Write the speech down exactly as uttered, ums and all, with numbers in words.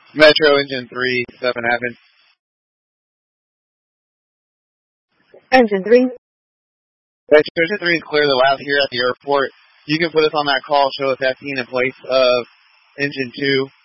Metro Engine three, seven Admin. Engine three. Metro Engine three is clear the lab here at the airport. You can put us on that call, show us that scene in place of Engine two.